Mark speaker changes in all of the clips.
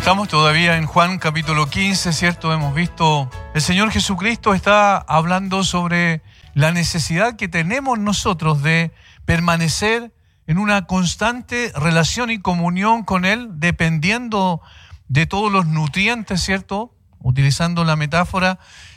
Speaker 1: Estamos todavía en Juan capítulo 15, ¿cierto? Hemos visto, el Señor Jesucristo está hablando sobre la necesidad que tenemos nosotros de permanecer en una constante relación y comunión con Él, dependiendo de todos los nutrientes, ¿cierto? Utilizando la metáfora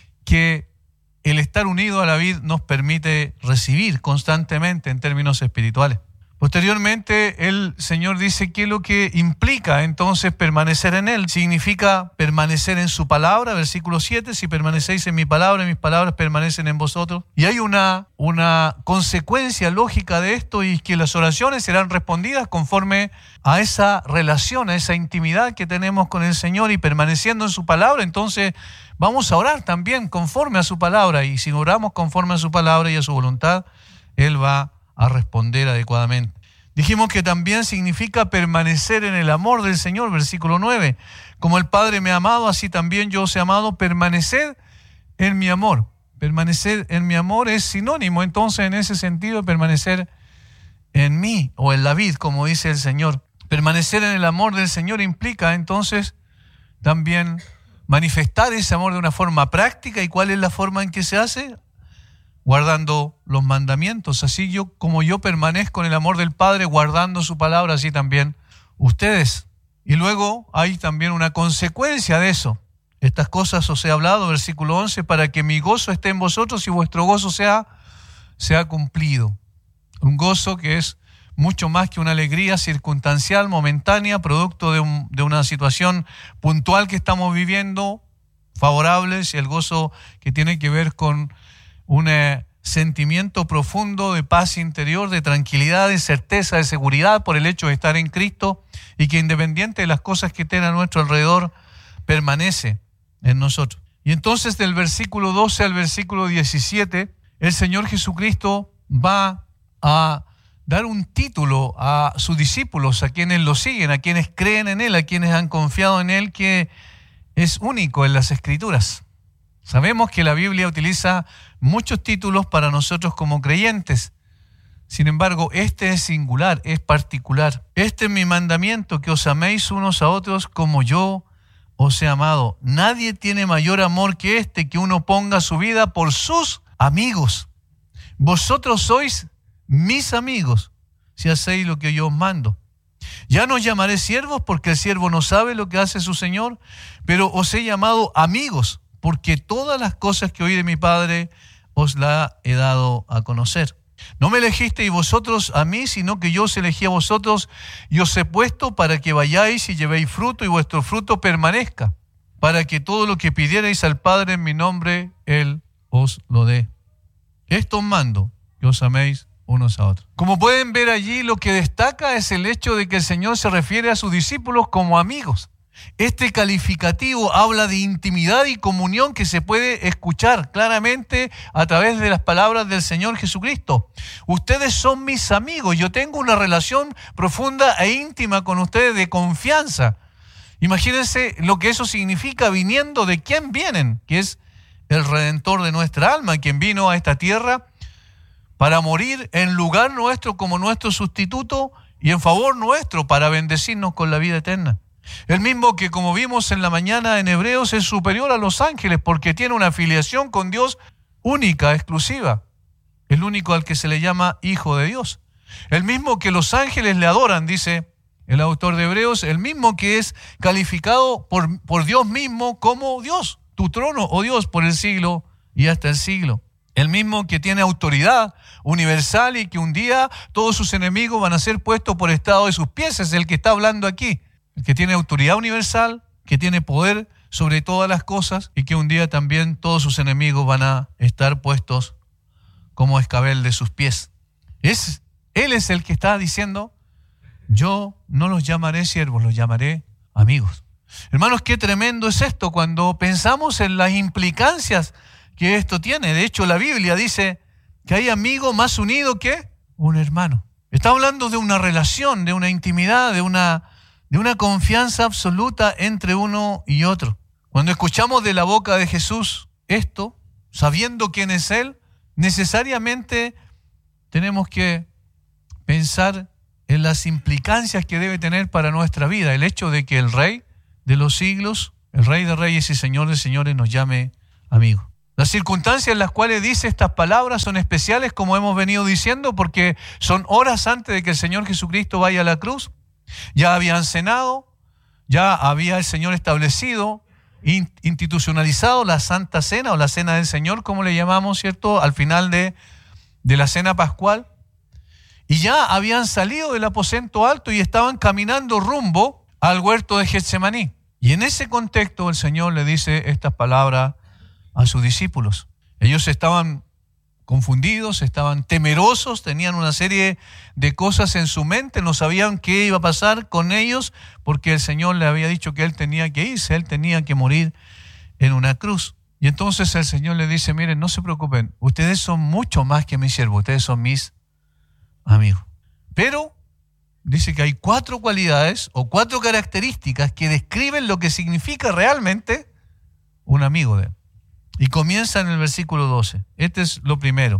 Speaker 1: que el estar unido a la vid nos permite recibir constantemente en términos espirituales. Posteriormente, el Señor dice que lo que implica entonces permanecer en Él significa permanecer en su palabra, versículo 7, si permanecéis en mi palabra y mis palabras permanecen en vosotros. Y hay una consecuencia lógica de esto, y que las oraciones serán respondidas conforme a esa relación, a esa intimidad que tenemos con el Señor, y permaneciendo en su palabra, entonces vamos a orar también conforme a su palabra, y si oramos conforme a su palabra y a su voluntad, Él va a responder adecuadamente. Dijimos que también significa permanecer en el amor del Señor, versículo 9. Como el Padre me ha amado, así también yo os he amado, permaneced en mi amor. Permanecer en mi amor es sinónimo, entonces, en ese sentido, de permanecer en mí, o en la vid, como dice el Señor. Permanecer en el amor del Señor implica, entonces, también manifestar ese amor de una forma práctica. ¿Y cuál es la forma en que se hace? Guardando los mandamientos. Así como yo permanezco en el amor del Padre, guardando su palabra, así también ustedes. Y luego hay también una consecuencia de eso. Estas cosas os he hablado, versículo 11, para que mi gozo esté en vosotros y vuestro gozo sea cumplido. Un gozo que es mucho más que una alegría circunstancial, momentánea, producto de una situación puntual que estamos viviendo, favorable, y el gozo que tiene que ver con un sentimiento profundo de paz interior, de tranquilidad, de certeza, de seguridad por el hecho de estar en Cristo, y que independiente de las cosas que estén a nuestro alrededor, permanece en nosotros. Y entonces, del versículo 12 al versículo 17, el Señor Jesucristo va a dar un título a sus discípulos, a quienes lo siguen, a quienes creen en Él, a quienes han confiado en Él, que es único en las Escrituras. Sabemos que la Biblia utiliza muchos títulos para nosotros como creyentes. Sin embargo, este es singular, es particular. Este es mi mandamiento, que os améis unos a otros como yo os he amado. Nadie tiene mayor amor que este, que uno ponga su vida por sus amigos. Vosotros sois mis amigos, si hacéis lo que yo os mando. Ya no os llamaré siervos, porque el siervo no sabe lo que hace su Señor, pero os he llamado amigos, porque todas las cosas que oí de mi Padre os las he dado a conocer. No me elegisteis vosotros a mí, sino que yo os elegí a vosotros, y os he puesto para que vayáis y llevéis fruto, y vuestro fruto permanezca, para que todo lo que pidierais al Padre en mi nombre, Él os lo dé. Esto os mando, que os améis unos a otros. Como pueden ver allí, lo que destaca es el hecho de que el Señor se refiere a sus discípulos como amigos. Este calificativo habla de intimidad y comunión que se puede escuchar claramente a través de las palabras del Señor Jesucristo. Ustedes son mis amigos, yo tengo una relación profunda e íntima con ustedes, de confianza. Imagínense lo que eso significa, viniendo de quién vienen, que es el Redentor de nuestra alma, quien vino a esta tierra para morir en lugar nuestro como nuestro sustituto y en favor nuestro para bendecirnos con la vida eterna. El mismo que, como vimos en la mañana en Hebreos, es superior a los ángeles porque tiene una filiación con Dios única, exclusiva. El único al que se le llama Hijo de Dios. El mismo que los ángeles le adoran, dice el autor de Hebreos, el mismo que es calificado por Dios mismo como Dios, tu trono, oh Dios, por el siglo y hasta el siglo. El mismo que tiene autoridad universal y que un día todos sus enemigos van a ser puestos por estrado de sus pies, es el que está hablando aquí. El que tiene autoridad universal, que tiene poder sobre todas las cosas, y que un día también todos sus enemigos van a estar puestos como escabel de sus pies. Él es el que está diciendo, yo no los llamaré siervos, los llamaré amigos. Hermanos, qué tremendo es esto cuando pensamos en las implicancias que esto tiene. De hecho, la Biblia dice que hay amigo más unido que un hermano. Está hablando de una relación, de una intimidad, de una confianza absoluta entre uno y otro. Cuando escuchamos de la boca de Jesús esto, sabiendo quién es Él, necesariamente tenemos que pensar en las implicancias que debe tener para nuestra vida el hecho de que el Rey de los siglos, el Rey de Reyes y Señor de Señores, nos llame amigo. Las circunstancias en las cuales dice estas palabras son especiales, como hemos venido diciendo, porque son horas antes de que el Señor Jesucristo vaya a la cruz. Ya habían cenado, ya había el Señor establecido, institucionalizado la Santa Cena o la Cena del Señor, como le llamamos, ¿cierto?, al final de la Cena Pascual. Y ya habían salido del aposento alto y estaban caminando rumbo al huerto de Getsemaní. Y en ese contexto el Señor le dice estas palabras a sus discípulos. Ellos estaban confundidos, estaban temerosos, tenían una serie de cosas en su mente, no sabían qué iba a pasar con ellos, porque el Señor le había dicho que Él tenía que irse, Él tenía que morir en una cruz. Y entonces el Señor le dice, miren, no se preocupen, ustedes son mucho más que mis siervos, ustedes son mis amigos. Pero dice que hay 4 cualidades o 4 características que describen lo que significa realmente un amigo de Él. Y comienza en el versículo 12. Este es lo primero.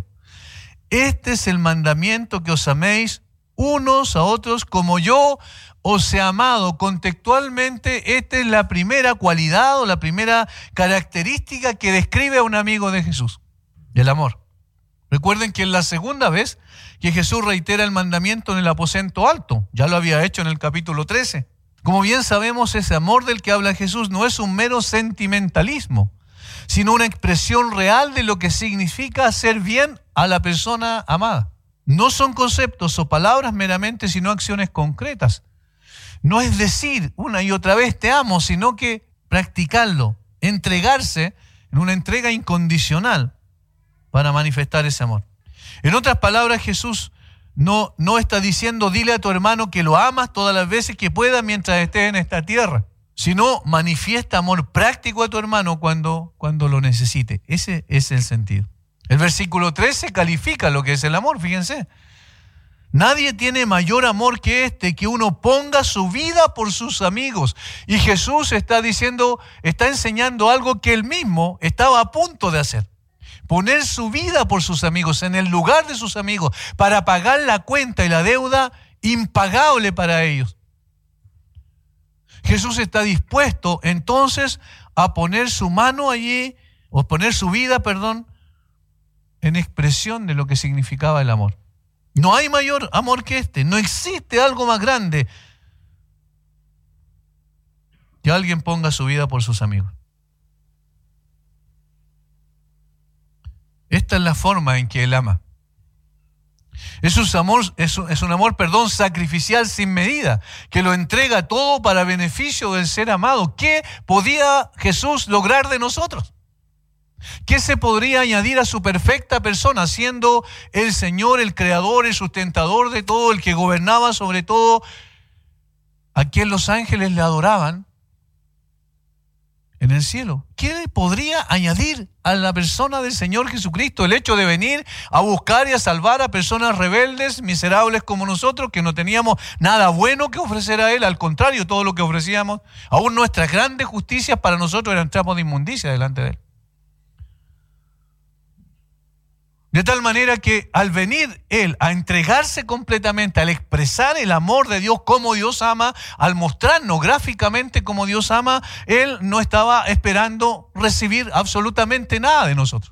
Speaker 1: Este es el mandamiento, que os améis unos a otros como yo os he amado. Contextualmente, esta es la primera cualidad o la primera característica que describe a un amigo de Jesús: el amor. Recuerden que es la segunda vez que Jesús reitera el mandamiento en el aposento alto. Ya lo había hecho en el capítulo 13. Como bien sabemos, ese amor del que habla Jesús no es un mero sentimentalismo, sino una expresión real de lo que significa hacer bien a la persona amada. No son conceptos o palabras meramente, sino acciones concretas. No es decir una y otra vez te amo, sino que practicarlo, entregarse en una entrega incondicional para manifestar ese amor. En otras palabras, Jesús no está diciendo dile a tu hermano que lo amas todas las veces que pueda mientras estés en esta tierra, sino manifiesta amor práctico a tu hermano cuando lo necesite. Ese es el sentido. El versículo 13 califica lo que es el amor, fíjense. Nadie tiene mayor amor que este, que uno ponga su vida por sus amigos. Y Jesús está enseñando algo que él mismo estaba a punto de hacer. Poner su vida por sus amigos, en el lugar de sus amigos, para pagar la cuenta y la deuda impagable para ellos. Jesús está dispuesto entonces a poner su mano allí, o poner su vida, en expresión de lo que significaba el amor. No hay mayor amor que este. No existe algo más grande que alguien ponga su vida por sus amigos. Esta es la forma en que Él ama. Es un amor, sacrificial sin medida, que lo entrega todo para beneficio del ser amado. ¿Qué podía Jesús lograr de nosotros? ¿Qué se podría añadir a su perfecta persona, siendo el Señor, el Creador, el sustentador de todo, el que gobernaba sobre todo, a quien los ángeles le adoraban en el cielo? ¿Qué le podría añadir a la persona del Señor Jesucristo el hecho de venir a buscar y a salvar a personas rebeldes, miserables como nosotros, que no teníamos nada bueno que ofrecer a Él? Al contrario, todo lo que ofrecíamos, aún nuestras grandes justicias, para nosotros eran trapos de inmundicia delante de Él. De tal manera que al venir Él a entregarse completamente, al expresar el amor de Dios, como Dios ama, al mostrarnos gráficamente cómo Dios ama, Él no estaba esperando recibir absolutamente nada de nosotros.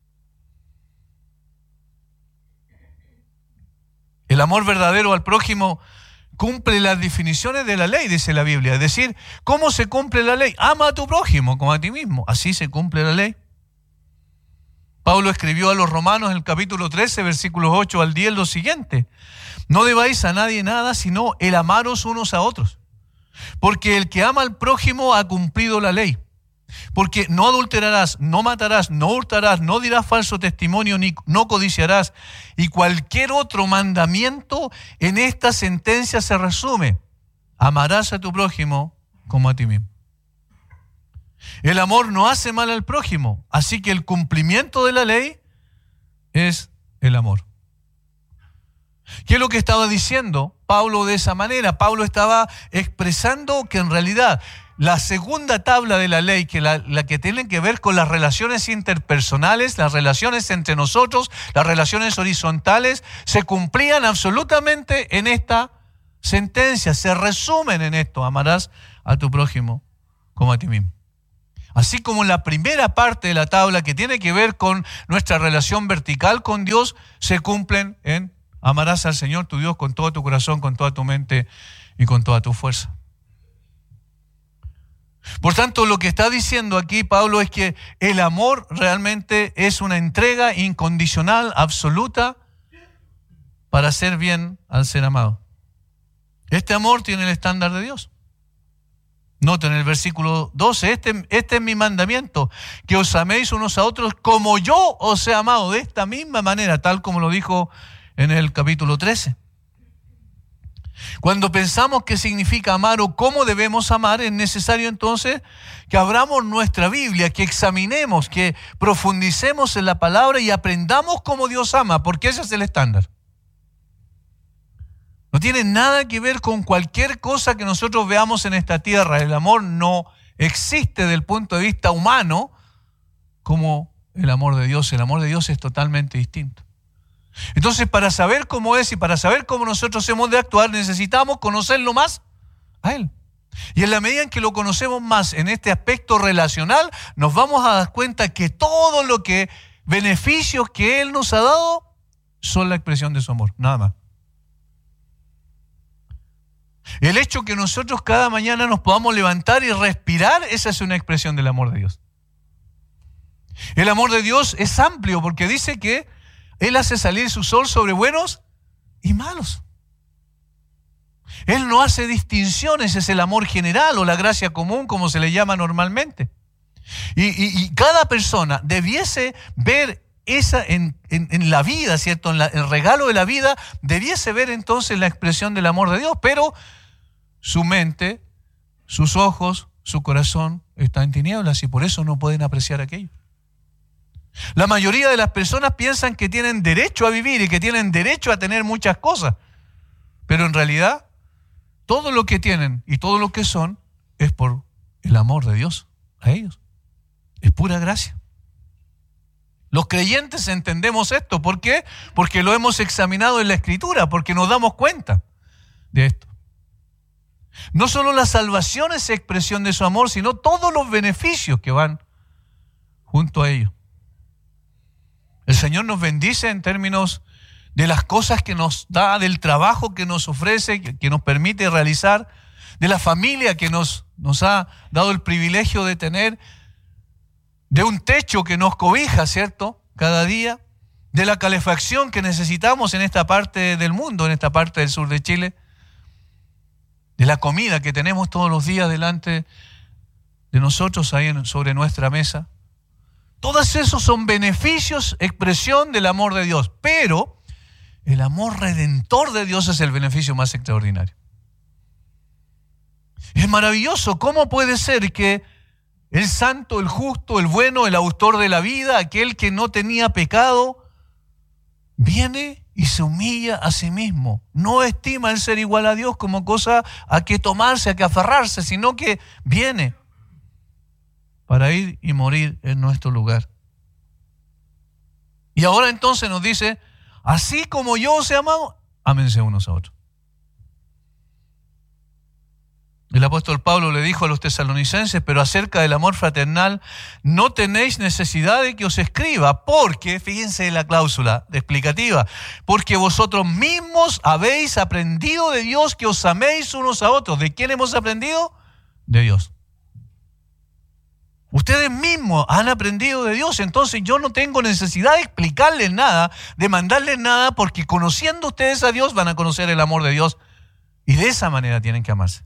Speaker 1: El amor verdadero al prójimo cumple las definiciones de la ley, dice la Biblia. Es decir, ¿cómo se cumple la ley? Ama a tu prójimo como a ti mismo. Así se cumple la ley. Pablo escribió a los romanos en el capítulo 13, versículos 8 al 10, lo siguiente: no debáis a nadie nada, sino el amaros unos a otros. Porque el que ama al prójimo ha cumplido la ley. Porque no adulterarás, no matarás, no hurtarás, no dirás falso testimonio, ni no codiciarás. Y cualquier otro mandamiento en esta sentencia se resume: amarás a tu prójimo como a ti mismo. El amor no hace mal al prójimo, así que el cumplimiento de la ley es el amor. ¿Qué es lo que estaba diciendo Pablo de esa manera? Pablo estaba expresando que en realidad la segunda tabla de la ley, que la que tiene que ver con las relaciones interpersonales, las relaciones entre nosotros, las relaciones horizontales, se cumplían absolutamente en esta sentencia, se resumen en esto: amarás a tu prójimo como a ti mismo. Así como la primera parte de la tabla que tiene que ver con nuestra relación vertical con Dios, se cumplen en amarás al Señor tu Dios con todo tu corazón, con toda tu mente y con toda tu fuerza. Por tanto, lo que está diciendo aquí Pablo es que el amor realmente es una entrega incondicional, absoluta, para hacer bien al ser amado. Este amor tiene el estándar de Dios. Noten el versículo 12, este es mi mandamiento, que os améis unos a otros como yo os he amado, de esta misma manera, tal como lo dijo en el capítulo 13. Cuando pensamos qué significa amar o cómo debemos amar, es necesario entonces que abramos nuestra Biblia, que examinemos, que profundicemos en la palabra y aprendamos cómo Dios ama, porque ese es el estándar. No tiene nada que ver con cualquier cosa que nosotros veamos en esta tierra. El amor no existe desde el punto de vista humano como el amor de Dios. El amor de Dios es totalmente distinto. Entonces, para saber cómo es y para saber cómo nosotros hemos de actuar, necesitamos conocerlo más a Él. Y en la medida en que lo conocemos más en este aspecto relacional, nos vamos a dar cuenta que todo lo que beneficios que Él nos ha dado son la expresión de su amor, nada más. El hecho que nosotros cada mañana nos podamos levantar y respirar, esa es una expresión del amor de Dios. El amor de Dios es amplio porque dice que Él hace salir su sol sobre buenos y malos. Él no hace distinciones, es el amor general o la gracia común, como se le llama normalmente. Y cada persona debiese ver esa en la vida, ¿cierto? El regalo de la vida, debiese ver entonces la expresión del amor de Dios, pero su mente, sus ojos, su corazón está en tinieblas y por eso no pueden apreciar aquello. La mayoría de las personas piensan que tienen derecho a vivir y que tienen derecho a tener muchas cosas, pero en realidad todo lo que tienen y todo lo que son es por el amor de Dios a ellos. Es pura gracia. Los creyentes entendemos esto. ¿Por qué? Porque lo hemos examinado en la Escritura, porque nos damos cuenta de esto. No solo la salvación es expresión de su amor, sino todos los beneficios que van junto a ello. El Señor nos bendice en términos de las cosas que nos da, del trabajo que nos ofrece, que nos permite realizar, de la familia que nos ha dado el privilegio de tener, de un techo que nos cobija, ¿cierto?, cada día, de la calefacción que necesitamos en esta parte del mundo, en esta parte del sur de Chile, de la comida que tenemos todos los días delante de nosotros ahí sobre nuestra mesa. Todos esos son beneficios, expresión del amor de Dios, pero el amor redentor de Dios es el beneficio más extraordinario. Es maravilloso. ¿Cómo puede ser que el santo, el justo, el bueno, el autor de la vida, aquel que no tenía pecado, viene y se humilla a sí mismo? No estima el ser igual a Dios como cosa a que tomarse, a que aferrarse, sino que viene para ir y morir en nuestro lugar. Y ahora entonces nos dice, así como yo os he amado, ámense unos a otros. El apóstol Pablo le dijo a los tesalonicenses, pero acerca del amor fraternal, no tenéis necesidad de que os escriba, porque, fíjense en la cláusula explicativa, porque vosotros mismos habéis aprendido de Dios que os améis unos a otros. ¿De quién hemos aprendido? De Dios. Ustedes mismos han aprendido de Dios, entonces yo no tengo necesidad de explicarles nada, de mandarles nada, porque conociendo ustedes a Dios van a conocer el amor de Dios y de esa manera tienen que amarse.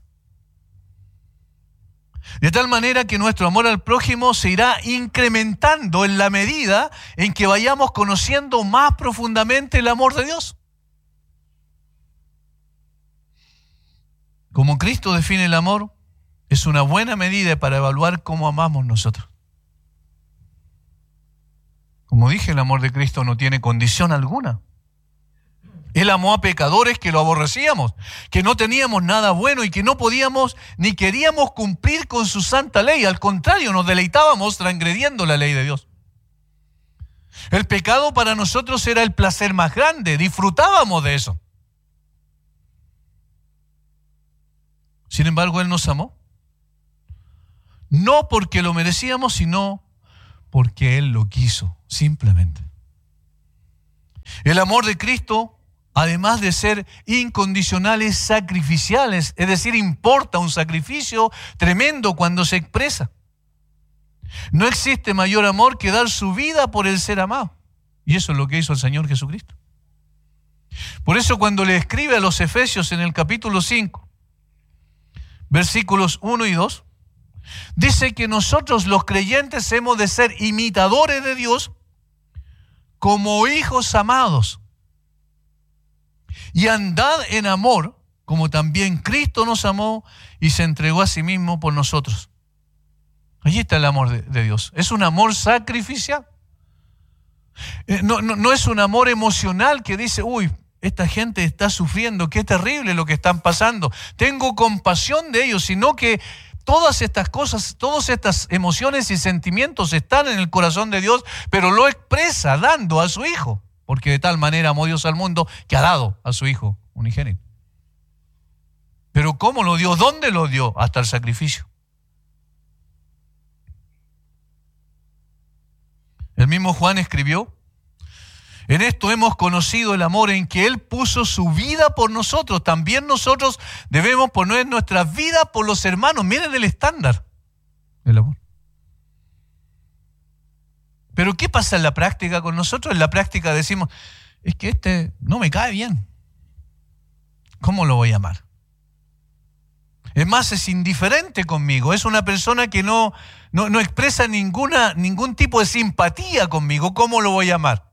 Speaker 1: De tal manera que nuestro amor al prójimo se irá incrementando en la medida en que vayamos conociendo más profundamente el amor de Dios. Como Cristo define el amor, es una buena medida para evaluar cómo amamos nosotros. Como dije, el amor de Cristo no tiene condición alguna. Él amó a pecadores que lo aborrecíamos, que no teníamos nada bueno y que no podíamos ni queríamos cumplir con su santa ley. Al contrario, nos deleitábamos transgrediendo la ley de Dios. El pecado para nosotros era el placer más grande, disfrutábamos de eso. Sin embargo, Él nos amó. No porque lo merecíamos, sino porque Él lo quiso, simplemente. El amor de Cristo, además de ser incondicional, es sacrificial, es decir, importa un sacrificio tremendo cuando se expresa. No existe mayor amor que dar su vida por el ser amado. Y eso es lo que hizo el Señor Jesucristo. Por eso cuando le escribe a los Efesios en el capítulo 5, versículos 1 y 2, dice que nosotros los creyentes hemos de ser imitadores de Dios como hijos amados. Y andad en amor, como también Cristo nos amó y se entregó a sí mismo por nosotros. Allí está el amor de Dios. Es un amor sacrificial. No es un amor emocional que dice, uy, esta gente está sufriendo, qué terrible lo que están pasando. Tengo compasión de ellos, sino que todas estas cosas, todas estas emociones y sentimientos están en el corazón de Dios, pero lo expresa dando a su Hijo, porque de tal manera amó Dios al mundo que ha dado a su Hijo unigénito. Pero ¿cómo lo dio? ¿Dónde lo dio? Hasta el sacrificio. El mismo Juan escribió, en esto hemos conocido el amor en que Él puso su vida por nosotros. También nosotros debemos poner nuestra vida por los hermanos. Miren el estándar del amor. Pero ¿qué pasa en la práctica con nosotros? En la práctica decimos, es que este no me cae bien. ¿Cómo lo voy a amar? Es más, es indiferente conmigo. Es una persona que no expresa ningún tipo de simpatía conmigo. ¿Cómo lo voy a amar?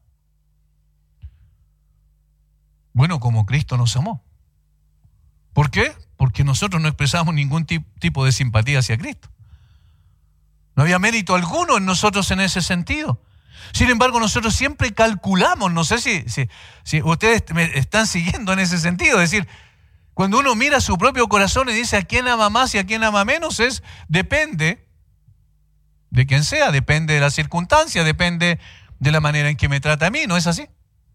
Speaker 1: Bueno, como Cristo nos amó. ¿Por qué? Porque nosotros no expresamos ningún tipo de simpatía hacia Cristo. No había mérito alguno en nosotros en ese sentido. Sin embargo, nosotros siempre calculamos, no sé si ustedes me están siguiendo en ese sentido, es decir, cuando uno mira su propio corazón y dice a quién ama más y a quién ama menos, depende de quién sea, depende de la circunstancia, depende de la manera en que me trata a mí, ¿no es así?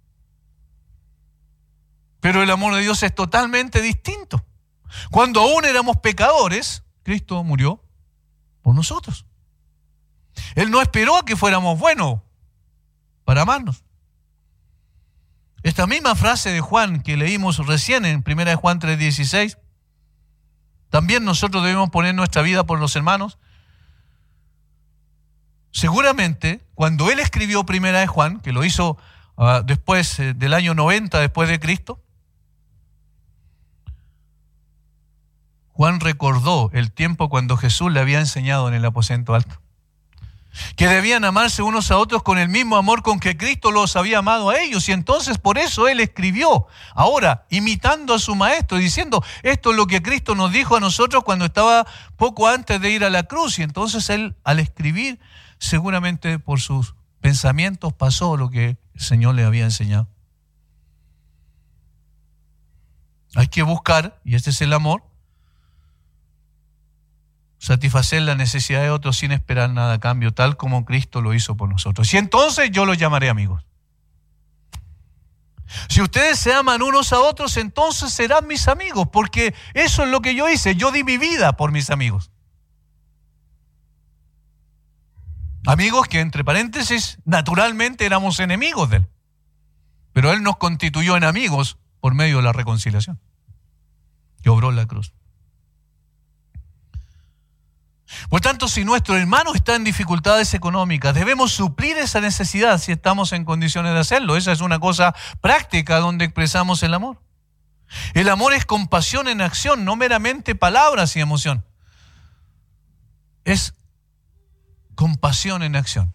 Speaker 1: Pero el amor de Dios es totalmente distinto. Cuando aún éramos pecadores, Cristo murió por nosotros. Él no esperó a que fuéramos buenos para amarnos. Esta misma frase de Juan que leímos recién en 1 Juan 3:16, también nosotros debemos poner nuestra vida por los hermanos. Seguramente, cuando él escribió 1 Juan, que lo hizo después del año 90 después de Cristo, Juan recordó el tiempo cuando Jesús le había enseñado en el aposento alto que debían amarse unos a otros con el mismo amor con que Cristo los había amado a ellos. Y entonces por eso él escribió, ahora imitando a su maestro, diciendo, esto es lo que Cristo nos dijo a nosotros cuando estaba poco antes de ir a la cruz. Y entonces él, al escribir, seguramente por sus pensamientos pasó lo que el Señor le había enseñado. Hay que buscar, y este es el amor, satisfacer la necesidad de otros sin esperar nada a cambio, tal como Cristo lo hizo por nosotros. Y entonces yo los llamaré amigos. Si ustedes se aman unos a otros, entonces serán mis amigos, porque eso es lo que yo hice. Yo di mi vida por mis amigos. Amigos que, entre paréntesis, naturalmente éramos enemigos de Él. Pero Él nos constituyó en amigos por medio de la reconciliación que obró en la cruz. Por tanto, si nuestro hermano está en dificultades económicas, debemos suplir esa necesidad si estamos en condiciones de hacerlo. Esa es una cosa práctica donde expresamos el amor. El amor es compasión en acción, no meramente palabras y emoción. Es compasión en acción.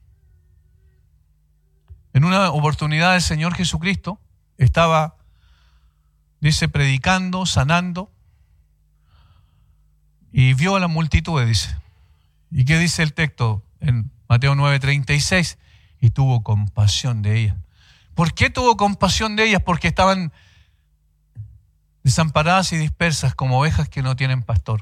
Speaker 1: En una oportunidad el Señor Jesucristo estaba, dice, predicando, sanando, y vio a la multitud, dice. ¿Y qué dice el texto en Mateo 9:36? Y tuvo compasión de ellas. ¿Por qué tuvo compasión de ellas? Porque estaban desamparadas y dispersas como ovejas que no tienen pastor.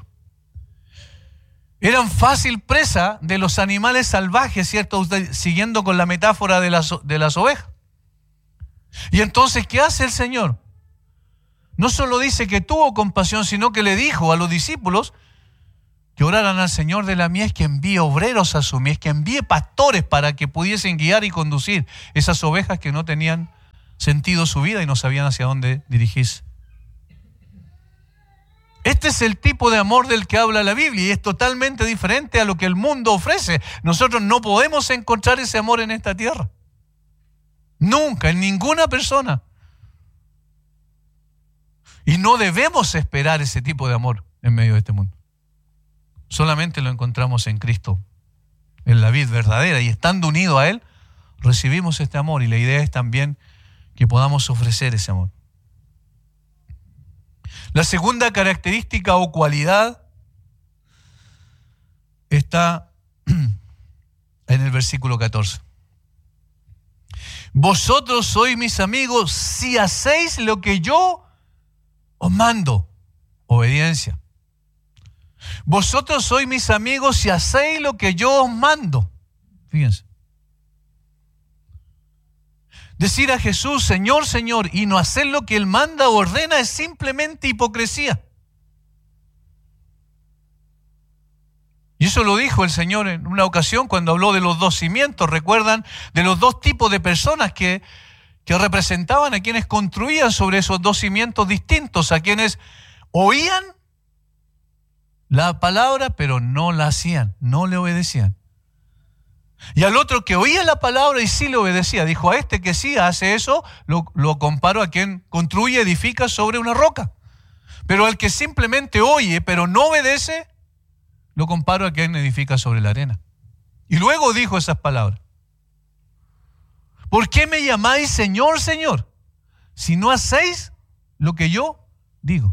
Speaker 1: Eran fácil presa de los animales salvajes, ¿cierto? Siguiendo con la metáfora de las ovejas. Y entonces, ¿qué hace el Señor? No solo dice que tuvo compasión, sino que le dijo a los discípulos que oraran al Señor de la mies que envíe obreros a su mies, que envíe pastores para que pudiesen guiar y conducir esas ovejas que no tenían sentido su vida y no sabían hacia dónde dirigirse. Este es el tipo de amor del que habla la Biblia y es totalmente diferente a lo que el mundo ofrece. Nosotros no podemos encontrar ese amor en esta tierra. Nunca, en ninguna persona. Y no debemos esperar ese tipo de amor en medio de este mundo. Solamente lo encontramos en Cristo, en la vid verdadera, y estando unidos a Él, recibimos este amor, y la idea es también que podamos ofrecer ese amor. La segunda característica o cualidad está en el versículo 14. Vosotros sois mis amigos si hacéis lo que yo os mando. Obediencia. Vosotros sois mis amigos si hacéis lo que yo os mando. Fíjense. Decir a Jesús, Señor, Señor, y no hacer lo que Él manda o ordena es simplemente hipocresía. Y eso lo dijo el Señor en una ocasión cuando habló de los dos cimientos. ¿Recuerdan? De los dos tipos de personas que representaban a quienes construían sobre esos dos cimientos distintos, a quienes oían la palabra pero no la hacían, no le obedecían. Y al otro que oía la palabra y sí le obedecía. Dijo, a este que sí hace eso, lo comparo a quien construye, edifica sobre una roca. Pero al que simplemente oye pero no obedece, lo comparo a quien edifica sobre la arena. Y luego dijo esas palabras. ¿Por qué me llamáis Señor, Señor, si no hacéis lo que yo digo?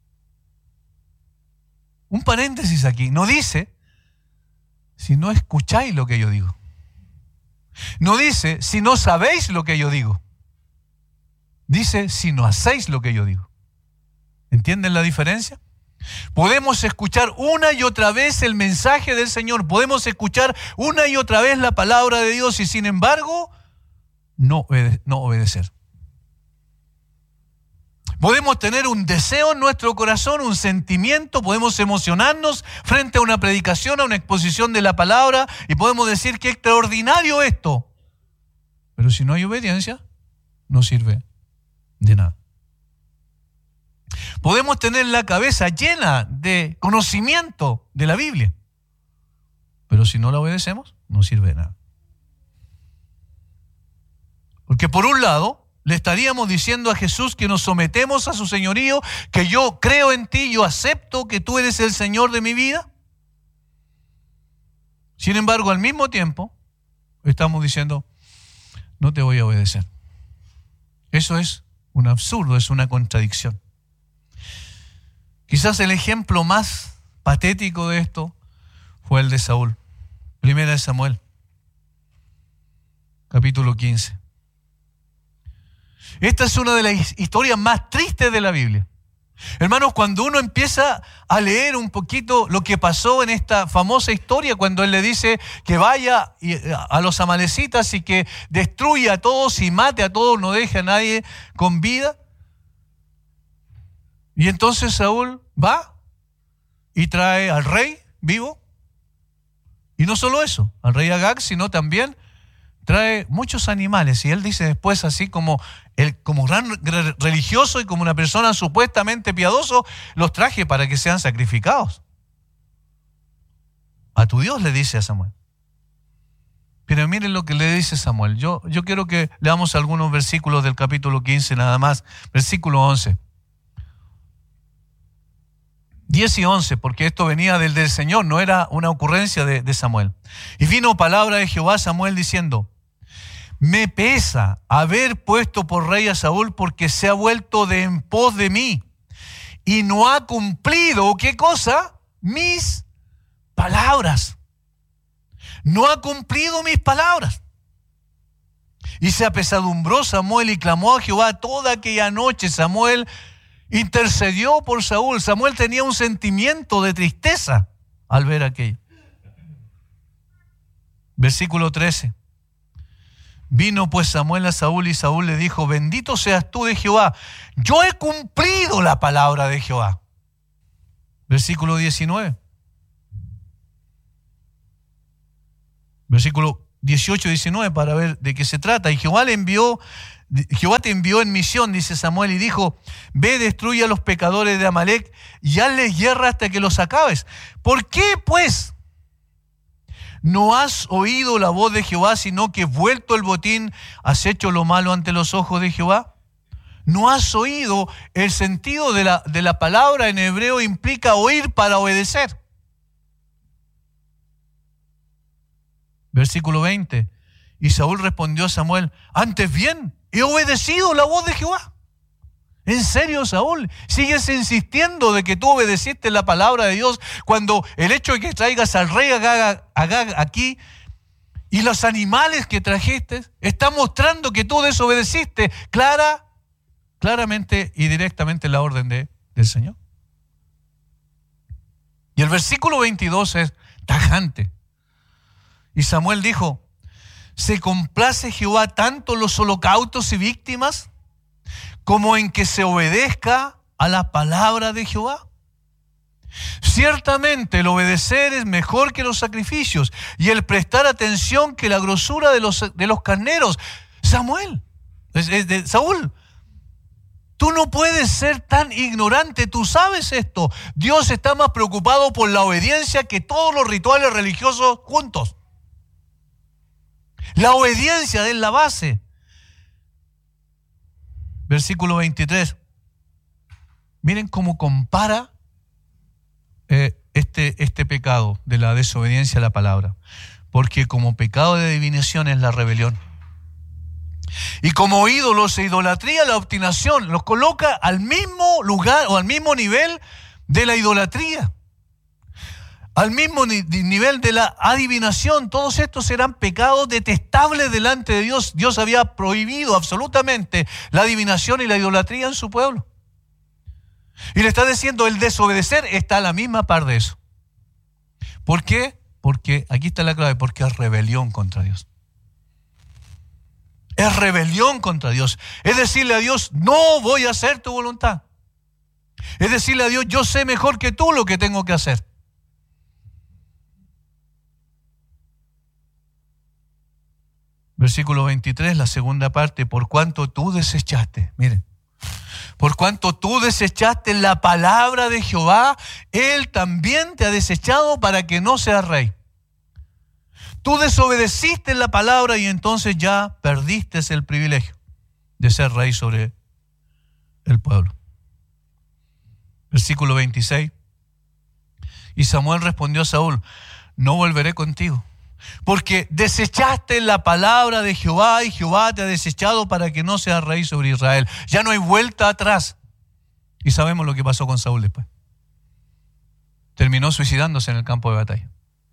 Speaker 1: Un paréntesis aquí. No dice, si no escucháis lo que yo digo. No dice, si no sabéis lo que yo digo. Dice, si no hacéis lo que yo digo. ¿Entienden la diferencia? Podemos escuchar una y otra vez el mensaje del Señor. Podemos escuchar una y otra vez la palabra de Dios y sin embargo, no obedecer. Podemos tener un deseo en nuestro corazón, un sentimiento, podemos emocionarnos frente a una predicación, a una exposición de la palabra y podemos decir que extraordinario esto. Pero si no hay obediencia, no sirve de nada. Podemos tener la cabeza llena de conocimiento de la Biblia, pero si no la obedecemos, no sirve de nada. Porque por un lado, le estaríamos diciendo a Jesús que nos sometemos a su señorío, que yo creo en ti, yo acepto que tú eres el Señor de mi vida. Sin embargo, al mismo tiempo, estamos diciendo, no te voy a obedecer. Eso es un absurdo, es una contradicción. Quizás el ejemplo más patético de esto fue el de Saúl. Primera de Samuel, capítulo 15. Esta es una de las historias más tristes de la Biblia. Hermanos, cuando uno empieza a leer un poquito lo que pasó en esta famosa historia, cuando él le dice que vaya a los amalecitas y que destruya a todos y mate a todos, no deje a nadie con vida. Y entonces Saúl va y trae al rey vivo. Y no solo eso, al rey Agag, sino también trae muchos animales. Y él dice después, así como gran religioso y como una persona supuestamente piadoso, los traje para que sean sacrificados. A tu Dios le dice a Samuel. Pero miren lo que le dice Samuel. Yo quiero que leamos algunos versículos del capítulo 15 nada más. Versículo 11. 10 y 11, porque esto venía del Señor, no era una ocurrencia de Samuel. Y vino palabra de Jehová a Samuel diciendo, me pesa haber puesto por rey a Saúl porque se ha vuelto de en pos de mí y no ha cumplido, ¿qué cosa? Mis palabras. No ha cumplido mis palabras. Y se apesadumbró Samuel y clamó a Jehová toda aquella noche. Samuel intercedió por Saúl. Samuel tenía un sentimiento de tristeza al ver aquello. Versículo 13. Vino pues Samuel a Saúl y Saúl le dijo, bendito seas tú de Jehová, yo he cumplido la palabra de Jehová. Versículo 19. Versículo 18 y 19 para ver de qué se trata. Y Jehová te envió en misión, dice Samuel, y dijo: ve, destruye a los pecadores de Amalec y hazles guerra hasta que los acabes. ¿Por qué, pues, no has oído la voz de Jehová, sino que vuelto el botín has hecho lo malo ante los ojos de Jehová? ¿No has oído? El sentido de la palabra en hebreo implica oír para obedecer. Versículo 20. Y Saúl respondió a Samuel: antes bien, he obedecido la voz de Jehová. ¿En serio, Saúl? ¿Sigues insistiendo de que tú obedeciste la palabra de Dios cuando el hecho de que traigas al rey Agag aquí y los animales que trajiste está mostrando que tú desobedeciste claramente y directamente la orden del Señor? Y el versículo 22 es tajante. Y Samuel dijo: ¿se complace Jehová tanto en los holocaustos y víctimas como en que se obedezca a la palabra de Jehová? Ciertamente el obedecer es mejor que los sacrificios y el prestar atención que la grosura de los carneros. Saúl, tú no puedes ser tan ignorante, tú sabes esto. Dios está más preocupado por la obediencia que todos los rituales religiosos juntos. La obediencia es la base. Versículo 23. Miren cómo compara este pecado de la desobediencia a la palabra. Porque como pecado de adivinación es la rebelión. Y como ídolos e idolatría, la obstinación. Los coloca al mismo lugar o al mismo nivel de la idolatría. Al mismo nivel de la adivinación. Todos estos serán pecados detestables delante de Dios. Dios había prohibido absolutamente la adivinación y la idolatría en su pueblo. Y le está diciendo, el desobedecer está a la misma par de eso. ¿Por qué? Porque, aquí está la clave, porque es rebelión contra Dios. Es rebelión contra Dios. Es decirle a Dios: no voy a hacer tu voluntad. Es decirle a Dios: yo sé mejor que tú lo que tengo que hacer. Versículo 23, la segunda parte: por cuanto tú desechaste, miren, por cuanto tú desechaste la palabra de Jehová, Él también te ha desechado para que no seas rey. Tú desobedeciste la palabra y entonces ya perdiste el privilegio de ser rey sobre el pueblo. Versículo 26. Y Samuel respondió a Saúl: no volveré contigo, porque desechaste la palabra de Jehová y Jehová te ha desechado para que no seas rey sobre Israel. Ya no hay vuelta atrás. Y sabemos lo que pasó con Saúl después. Terminó suicidándose en el campo de batalla.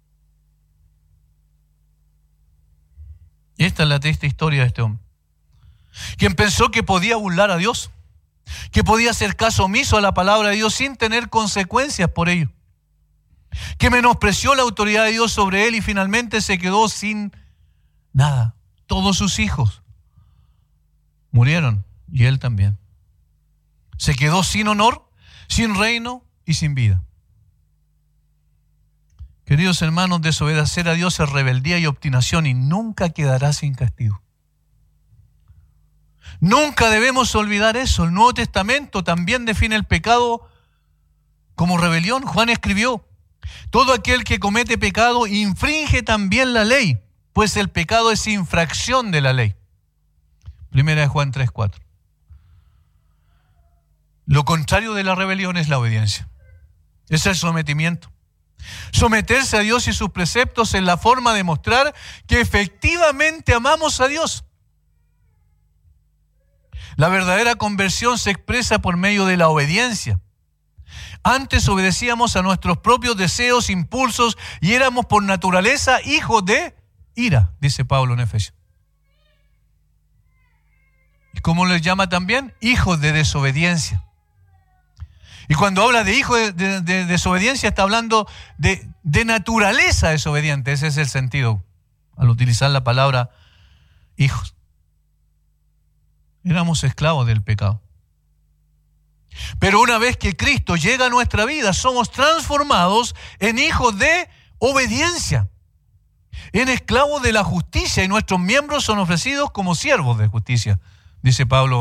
Speaker 1: Y esta es la triste historia de este hombre, quien pensó que podía burlar a Dios, que podía hacer caso omiso a la palabra de Dios sin tener consecuencias por ello, que menospreció la autoridad de Dios sobre él y finalmente se quedó sin nada. Todos sus hijos murieron y él también. Se quedó sin honor, sin reino y sin vida. Queridos hermanos, desobedecer a Dios es rebeldía y obstinación y nunca quedará sin castigo. Nunca debemos olvidar eso. El Nuevo Testamento también define el pecado como rebelión. Juan escribió: todo aquel que comete pecado infringe también la ley, pues el pecado es infracción de la ley. Primera de Juan 3:4. Lo contrario de la rebelión es la obediencia. Es el sometimiento. Someterse a Dios y sus preceptos es la forma de mostrar que efectivamente amamos a Dios. La verdadera conversión se expresa por medio de la obediencia. Antes obedecíamos a nuestros propios deseos, impulsos y éramos por naturaleza hijos de ira, dice Pablo en Efesios. ¿Y cómo les llama también? Hijos de desobediencia. Y cuando habla de hijo de desobediencia, está hablando de naturaleza desobediente. Ese es el sentido al utilizar la palabra hijos. Éramos esclavos del pecado. Pero una vez que Cristo llega a nuestra vida, somos transformados en hijos de obediencia. en esclavos de la justicia, y nuestros miembros son ofrecidos como siervos de justicia, dice Pablo